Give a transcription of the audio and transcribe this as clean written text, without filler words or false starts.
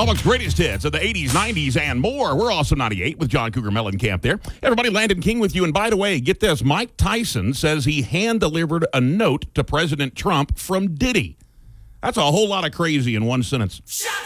Lubbock's greatest hits of the 80s, 90s, and more. We're also 98 with John Cougar Mellencamp there. Everybody, Landon King with you. And by the way, get this. Mike Tyson says he hand-delivered a note to President Trump from Diddy. That's a whole lot of crazy in one sentence. Shut